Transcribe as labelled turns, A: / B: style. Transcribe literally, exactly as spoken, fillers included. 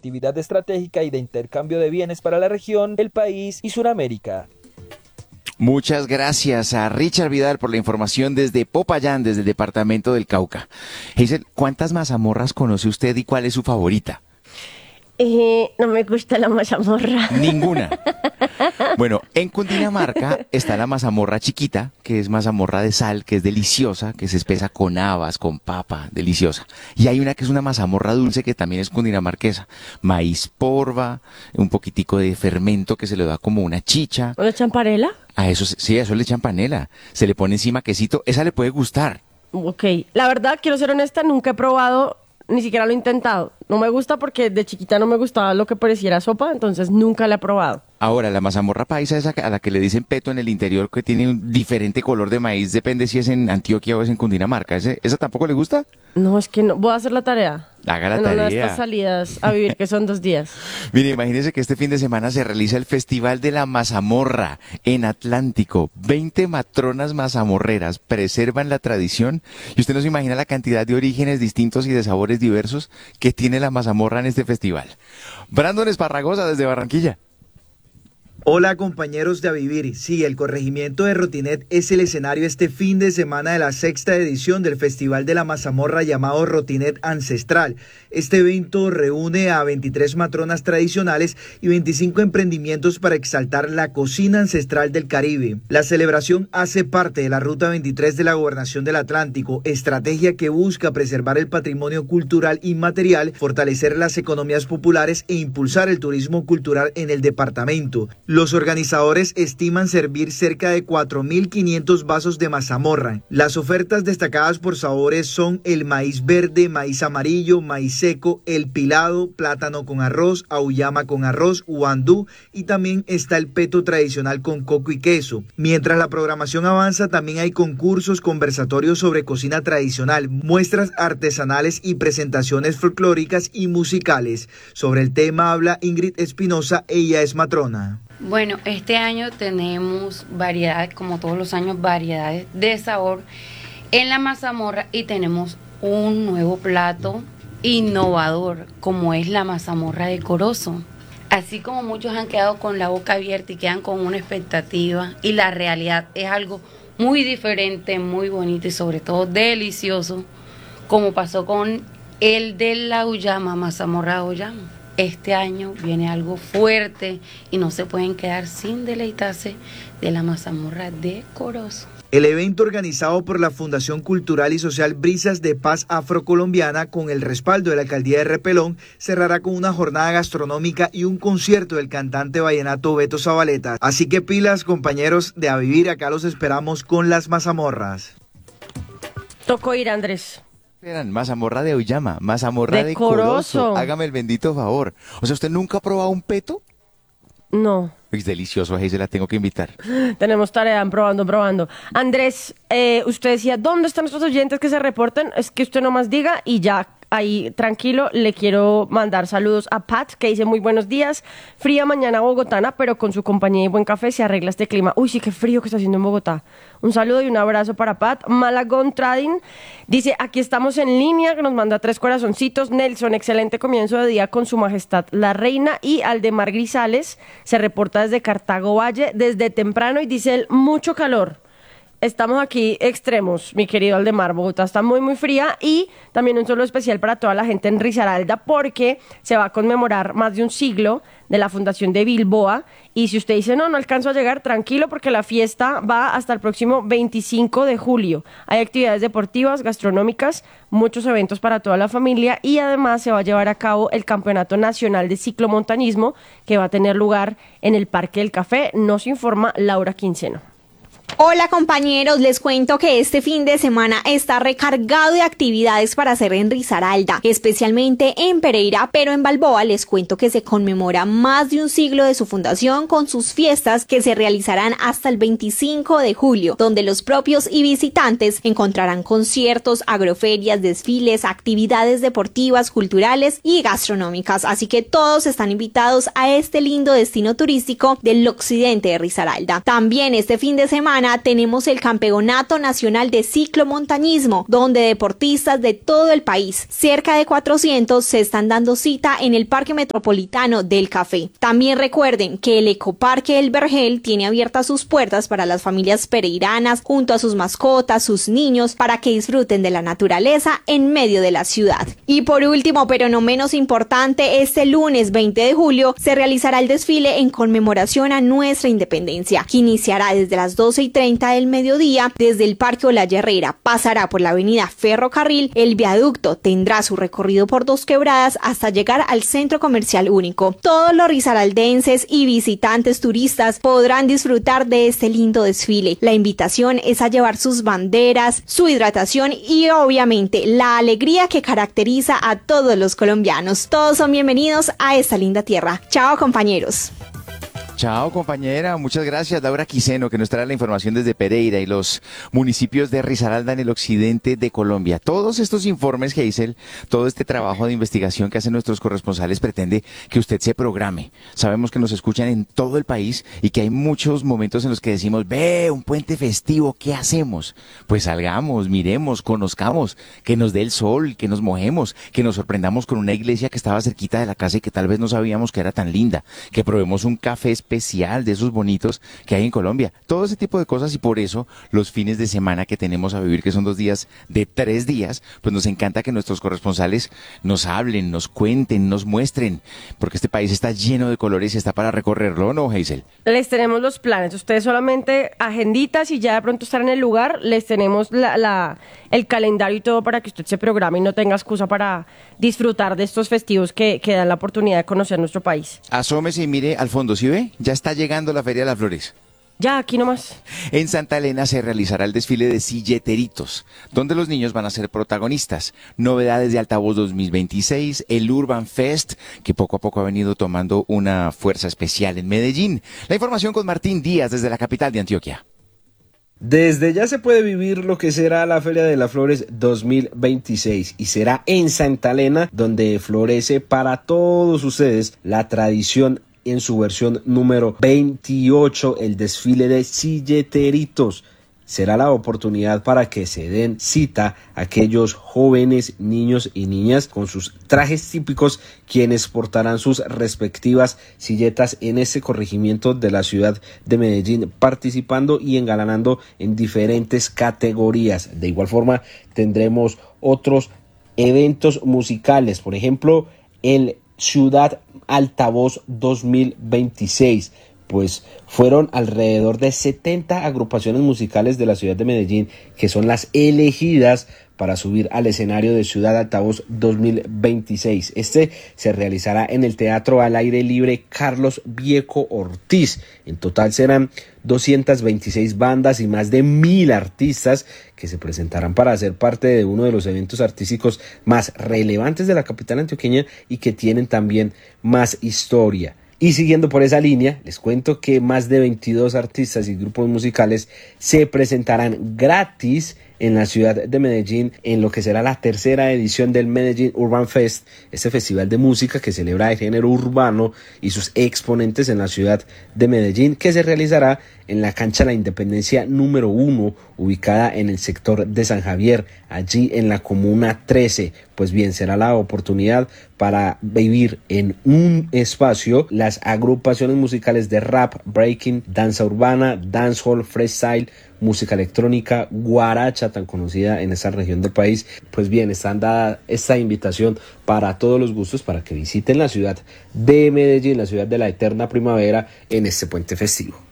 A: conectividad estratégica y de intercambio de bienes para la región, el país y Sudamérica.
B: Muchas gracias a Richard Vidal por la información desde Popayán, desde el departamento del Cauca. Hazel, ¿cuántas mazamorras conoce usted y cuál es su favorita?
C: Eh, no me gusta la mazamorra.
B: Ninguna. Bueno, en Cundinamarca está la mazamorra chiquita, que es mazamorra de sal, que es deliciosa, que se espesa con habas, con papa, deliciosa. Y hay una que es una mazamorra dulce, que también es cundinamarquesa. Maíz porva, un poquitico de fermento que se le da como una chicha.
C: ¿Una champanela?
B: A eso, sí, a eso le echan panela. Se le pone encima quesito. Esa le puede gustar.
C: Ok. La verdad, quiero ser honesta, nunca he probado, ni siquiera lo he intentado. No me gusta porque de chiquita no me gustaba lo que pareciera sopa, entonces nunca la he probado.
B: Ahora, la mazamorra paisa, esa a la que le dicen peto en el interior, que tiene un diferente color de maíz, depende si es en Antioquia o es en Cundinamarca. ¿Ese, ¿Esa tampoco le gusta?
C: No, es que no. Voy a hacer la tarea.
B: Haga la
C: en
B: tarea.
C: una de estas salidas a vivir, que son dos días.
B: Mire, imagínese que este fin de semana se realiza el Festival de la Mazamorra en Atlántico. veinte matronas mazamorreras preservan la tradición y usted no se imagina la cantidad de orígenes distintos y de sabores diversos que tiene la mazamorra en este festival. Brandon Esparragosa desde Barranquilla.
D: Hola compañeros de A Vivir, sí, el corregimiento de Rotinet es el escenario este fin de semana de la sexta edición del Festival de la Mazamorra llamado Rotinet Ancestral. Este evento reúne a veintitrés matronas tradicionales y veinticinco emprendimientos para exaltar la cocina ancestral del Caribe. La celebración hace parte de la Ruta veintitrés de la Gobernación del Atlántico, estrategia que busca preservar el patrimonio cultural inmaterial, fortalecer las economías populares e impulsar el turismo cultural en el departamento. Los organizadores estiman servir cerca de cuatro mil quinientos vasos de mazamorra. Las ofertas destacadas por sabores son el maíz verde, maíz amarillo, maíz seco, el pilado, plátano con arroz, auyama con arroz, uandú y también está el peto tradicional con coco y queso. Mientras la programación avanza, también hay concursos, conversatorios sobre cocina tradicional, muestras artesanales y presentaciones folclóricas y musicales. Sobre el tema habla Ingrid Espinosa, ella es matrona.
E: Bueno, este año tenemos variedades, como todos los años, variedades de sabor en la mazamorra y tenemos un nuevo plato innovador, como es la mazamorra de corozo. Así como muchos han quedado con la boca abierta y quedan con una expectativa, y la realidad es algo muy diferente, muy bonito y sobre todo delicioso, como pasó con el de la auyama, mazamorra de auyama. Este año viene algo fuerte y no se pueden quedar sin deleitarse de la mazamorra de corozo.
D: El evento, organizado por la Fundación Cultural y Social Brisas de Paz Afrocolombiana con el respaldo de la Alcaldía de Repelón, cerrará con una jornada gastronómica y un concierto del cantante vallenato Beto Zabaleta. Así que pilas, compañeros de A Vivir, acá los esperamos con las mazamorras.
C: Tocó ir, Andrés.
B: Eran mazamorra de auyama, mazamorra de,
C: de
B: corozo.
C: corozo.
B: Hágame el bendito favor. O sea, ¿usted nunca ha probado un peto?
C: No.
B: Es delicioso, ahí se la tengo que invitar.
C: Tenemos tarea, probando, probando. Andrés, eh, usted decía, ¿dónde están nuestros oyentes que se reporten? Es que usted nomás diga y ya, ahí tranquilo, le quiero mandar saludos a Pat, que dice muy buenos días. Fría mañana bogotana, pero con su compañía y buen café se arregla este clima. Uy, sí, qué frío que está haciendo en Bogotá. Un saludo y un abrazo para Pat. Malagón Trading dice, aquí estamos en línea, que nos manda tres corazoncitos. Nelson, excelente comienzo de día con su majestad la reina. Y Aldemar Grisales se reporta desde Cartago Valle desde temprano y dice él, mucho calor. Estamos aquí extremos, mi querido Aldemar. Bogotá está muy, muy fría. Y también un saludo especial para toda la gente en Risaralda, porque se va a conmemorar más de un siglo de la fundación de Bilboa. Y si usted dice, no, no alcanzo a llegar, tranquilo, porque la fiesta va hasta el próximo veinticinco de julio. Hay actividades deportivas, gastronómicas, muchos eventos para toda la familia. Y además se va a llevar a cabo el Campeonato Nacional de Ciclomontañismo, que va a tener lugar en el Parque del Café. Nos informa Laura Quinceno.
F: Hola compañeros, les cuento que este fin de semana está recargado de actividades para hacer en Risaralda, especialmente en Pereira, pero en Balboa les cuento que se conmemora más de un siglo de su fundación con sus fiestas que se realizarán hasta el veinticinco de julio, donde los propios y visitantes encontrarán conciertos, agroferias, desfiles, actividades deportivas, culturales y gastronómicas, así que todos están invitados a este lindo destino turístico del occidente de Risaralda. También este fin de semana semana tenemos el Campeonato Nacional de Ciclomontañismo, donde deportistas de todo el país, cerca de cuatrocientos, se están dando cita en el Parque Metropolitano del Café. También recuerden que el Ecoparque El Vergel tiene abiertas sus puertas para las familias pereiranas junto a sus mascotas, sus niños, para que disfruten de la naturaleza en medio de la ciudad. Y por último, pero no menos importante, este lunes veinte de julio se realizará el desfile en conmemoración a nuestra independencia, que iniciará desde las doce y treinta del mediodía desde el Parque Olaya Herrera, pasará por la avenida Ferrocarril, el viaducto tendrá su recorrido por Dos Quebradas hasta llegar al Centro Comercial Único. Todos los risaraldenses y visitantes turistas podrán disfrutar de este lindo desfile. La invitación es a llevar sus banderas, su hidratación y obviamente la alegría que caracteriza a todos los colombianos. Todos son bienvenidos a esta linda tierra. Chao, compañeros.
B: Chao, compañera. Muchas gracias, Laura Quiseno, que nos trae la información desde Pereira y los municipios de Risaralda en el occidente de Colombia. Todos estos informes, Hazel, todo este trabajo de investigación que hacen nuestros corresponsales pretende que usted se programe. Sabemos que nos escuchan en todo el país y que hay muchos momentos en los que decimos, ve, un puente festivo, ¿qué hacemos? Pues salgamos, miremos, conozcamos, que nos dé el sol, que nos mojemos, que nos sorprendamos con una iglesia que estaba cerquita de la casa y que tal vez no sabíamos que era tan linda, que probemos un café especial especial de esos bonitos que hay en Colombia. Todo ese tipo de cosas, y por eso los fines de semana que tenemos a vivir, que son dos días de tres días, pues nos encanta que nuestros corresponsales nos hablen, nos cuenten, nos muestren, porque este país está lleno de colores y está para recorrerlo, ¿no, Hazel?
C: Les tenemos los planes. Ustedes solamente agenditas y ya de pronto estar en el lugar, les tenemos la, la, el calendario y todo para que usted se programe y no tenga excusa para disfrutar de estos festivos que, que dan la oportunidad de conocer nuestro país.
B: Asómese y mire al fondo, ¿sí ve? Ya está llegando la Feria de las Flores.
C: Ya, aquí nomás.
B: En Santa Elena se realizará el desfile de silleteritos, donde los niños van a ser protagonistas. Novedades de Altavoz dos mil veintiséis, el Urban Fest, que poco a poco ha venido tomando una fuerza especial en Medellín. La información con Martín Díaz desde la capital de Antioquia.
G: Desde ya se puede vivir lo que será la Feria de las Flores dos mil veintiséis y será en Santa Elena, donde florece para todos ustedes la tradición en su versión número veintiocho, el desfile de silleteritos. Será la oportunidad para que se den cita a aquellos jóvenes, niños y niñas con sus trajes típicos, quienes portarán sus respectivas silletas en este corregimiento de la ciudad de Medellín, participando y engalanando en diferentes categorías. De igual forma, tendremos otros eventos musicales, por ejemplo, el Ciudad Altavoz dos mil veintiséis, pues fueron alrededor de setenta agrupaciones musicales de la ciudad de Medellín que son las elegidas para subir al escenario de Ciudad Altavoz dos mil veintiséis. Este se realizará en el Teatro al Aire Libre Carlos Vieco Ortiz. En total serán doscientas veintiséis bandas y más de mil artistas que se presentarán para hacer parte de uno de los eventos artísticos más relevantes de la capital antioqueña y que tienen también más historia. Y siguiendo por esa línea, les cuento que más de veintidós artistas y grupos musicales se presentarán gratis en la ciudad de Medellín en lo que será la tercera edición del Medellín Urban Fest, este festival de música que celebra el género urbano y sus exponentes en la ciudad de Medellín, que se realizará en la cancha La Independencia número uno, ubicada en el sector de San Javier, allí en la comuna trece. Pues bien, será la oportunidad para vivir en un espacio las agrupaciones musicales de rap, breaking, danza urbana, dancehall, freestyle, música electrónica, guaracha, tan conocida en esta región del país. Pues bien, están dada esta invitación para todos los gustos para que visiten la ciudad de Medellín, la ciudad de la eterna primavera, en este puente festivo.